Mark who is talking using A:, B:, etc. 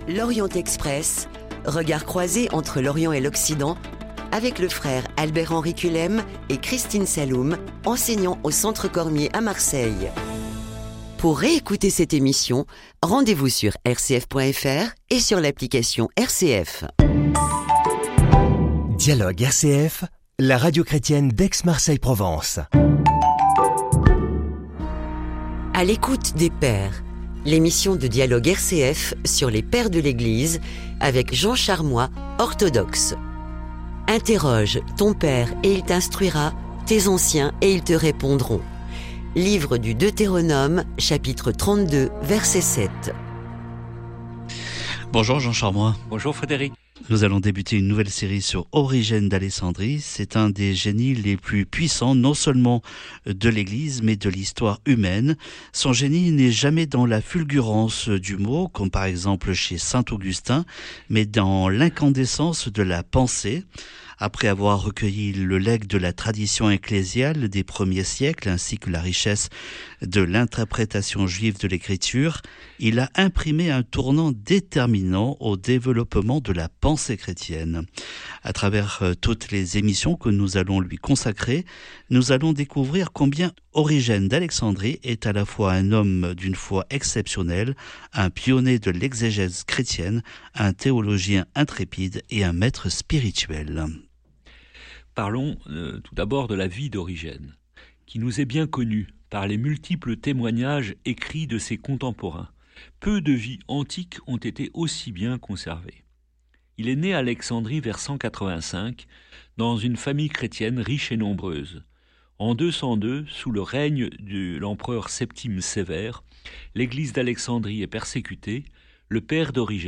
A: L'Orient Express, regard croisé entre l'Orient et l'Occident, avec le frère Albert-Henri Culem et Christine Saloum, enseignants au Centre Cormier à Marseille. Pour réécouter cette émission, rendez-vous sur rcf.fr et sur l'application RCF.
B: Dialogue RCF, la radio chrétienne d'Aix-Marseille-Provence.
A: À l'écoute des pères, l'émission de Dialogue RCF sur les pères de l'Église avec Jean Charmois, orthodoxe. Interroge ton père et il t'instruira, tes anciens et ils te répondront. Livre du Deutéronome, chapitre 32, verset 7.
C: Bonjour Jean Charmois.
D: Bonjour Frédéric.
C: Nous allons débuter une nouvelle série sur Origène d'Alexandrie. C'est un des génies les plus puissants, non seulement de l'Église, mais de l'histoire humaine. Son génie n'est jamais dans la fulgurance du mot, comme par exemple chez saint Augustin, mais dans l'incandescence de la pensée. Après avoir recueilli le legs de la tradition ecclésiale des premiers siècles, ainsi que la richesse de l'interprétation juive de l'écriture, il a imprimé un tournant déterminant au développement de la pensée chrétienne. À travers toutes les émissions que nous allons lui consacrer, nous allons découvrir combien Origène d'Alexandrie est à la fois un homme d'une foi exceptionnelle, un pionnier de l'exégèse chrétienne, un théologien intrépide et un maître spirituel.
D: Parlons tout d'abord de la vie d'Origène, qui nous est bien connue par les multiples témoignages écrits de ses contemporains. Peu de vies antiques ont été aussi bien conservées. Il est né à Alexandrie vers 185, dans une famille chrétienne riche et nombreuse. En 202, sous le règne de l'empereur Septime Sévère, l'église d'Alexandrie est persécutée. Le père d'Origène